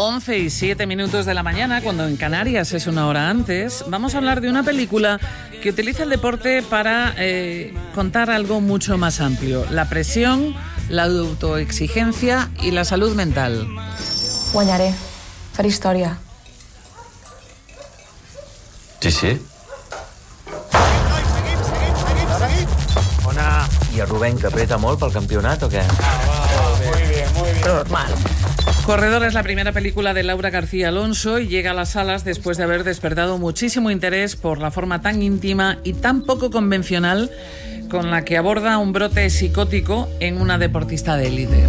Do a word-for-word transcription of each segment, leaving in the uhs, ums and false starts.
once y siete minutos de la mañana, cuando en Canarias es una hora antes, vamos a hablar de una película que utiliza el deporte para eh, contar algo mucho más amplio: la presión, la autoexigencia y la salud mental. Guanyaré. Faré història. Sí, sí. Ona. I el Rubén, que apreta molt pel campionat o què? Ah, va, muy bien, muy bien. Normal. Corredor es la primera película de Laura García Alonso y llega a las salas después de haber despertado muchísimo interés por la forma tan íntima y tan poco convencional con la que aborda un brote psicótico en una deportista de élite.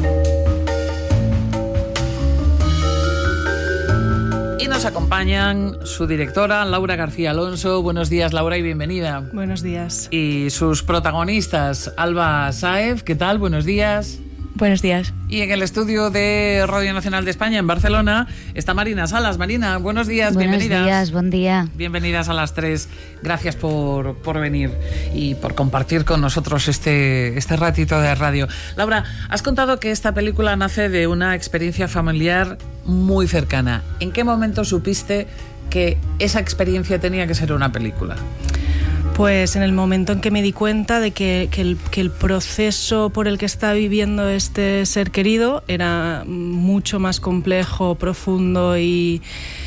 Y nos acompañan su directora, Laura García Alonso. Buenos días, Laura, y bienvenida. Buenos días. Y sus protagonistas, Alba Sáez, ¿qué tal? Buenos días. Buenos días. Y en el estudio de Radio Nacional de España, en Barcelona, está Marina Salas. Marina, buenos días, buenos bienvenidas. Buenos días, buen día. Bienvenidas a las tres. Gracias por, por venir y por compartir con nosotros este, este ratito de radio. Laura, has contado que esta película nace de una experiencia familiar muy cercana. ¿En qué momento supiste que esa experiencia tenía que ser una película? Pues en el momento en que me di cuenta de que, que, el, que el proceso por el que está viviendo este ser querido era mucho más complejo, profundo y,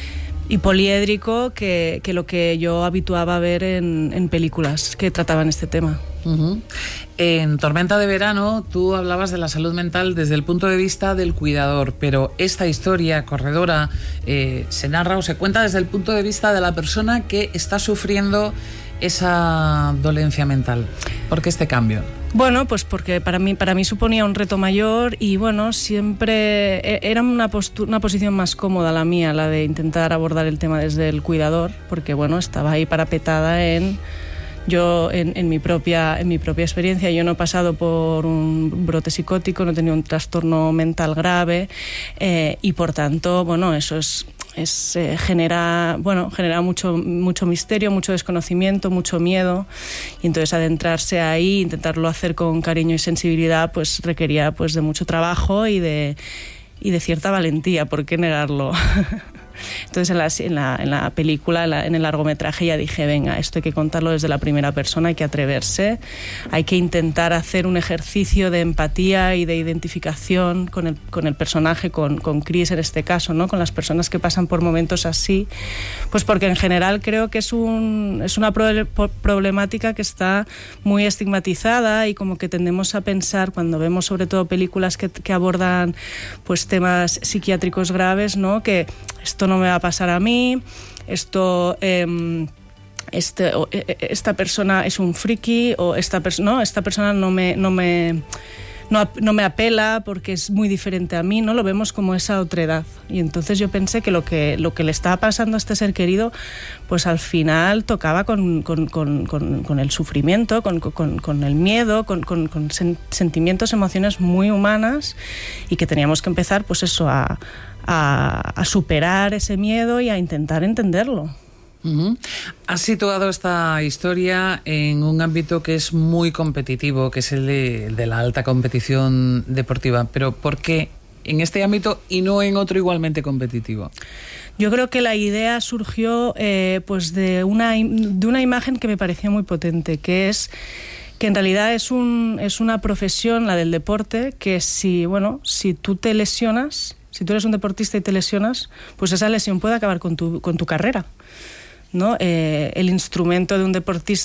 y poliédrico que, que lo que yo habituaba a ver en, en películas que trataban este tema. Uh-huh. En Tormenta de Verano tú hablabas de la salud mental desde el punto de vista del cuidador, pero esta historia corredora eh, se narra o se cuenta desde el punto de vista de la persona que está sufriendo esa dolencia mental. ¿Por qué este cambio? Bueno, pues porque para mí, para mí suponía un reto mayor y bueno, siempre era una, postu- una posición más cómoda la mía, la de intentar abordar el tema desde el cuidador, porque bueno, estaba ahí parapetada en... Yo, en, en, mi propia, en mi propia experiencia, yo no he pasado por un brote psicótico, no he tenido un trastorno mental grave eh, y, por tanto, bueno, eso es, es eh, genera, bueno, genera mucho, mucho misterio, mucho desconocimiento, mucho miedo, y entonces adentrarse ahí, intentarlo hacer con cariño y sensibilidad, pues requería pues de mucho trabajo y de, y de cierta valentía, ¿por qué negarlo? Entonces en la, en la, en la película, en, la, en el largometraje ya dije, venga, esto hay que contarlo desde la primera persona, hay que atreverse, hay que intentar hacer un ejercicio de empatía y de identificación con el, con el personaje, con, con Chris en este caso, ¿no? Con las personas que pasan por momentos así, pues porque en general creo que es, un, es una pro, problemática que está muy estigmatizada y como que tendemos a pensar cuando vemos sobre todo películas que, que abordan pues temas psiquiátricos graves, ¿no? Que esto no me va a pasar a mí, esto, eh, este, o, esta persona es un friki, o esta, pers- no, esta persona no me, no, me, no, no me apela porque es muy diferente a mí, ¿no? Lo vemos como esa otredad. Y entonces yo pensé que lo que, lo que le estaba pasando a este ser querido, pues al final tocaba con, con, con, con, con el sufrimiento, con, con, con el miedo, con, con, con sen- sentimientos, emociones muy humanas, y que teníamos que empezar, pues eso, a... A, a superar ese miedo y a intentar entenderlo. Uh-huh. Has situado esta historia en un ámbito que es muy competitivo, que es el de, el de la alta competición deportiva, pero ¿por qué en este ámbito y no en otro igualmente competitivo? Yo creo que la idea surgió eh, pues de una, de una imagen que me pareció muy potente, que es que en realidad es, un, es una profesión, la del deporte, que si, bueno, si tú te lesionas, si tú eres un deportista y te lesionas, pues esa lesión puede acabar con tu, con tu carrera, ¿no? Eh, el instrumento de un deportista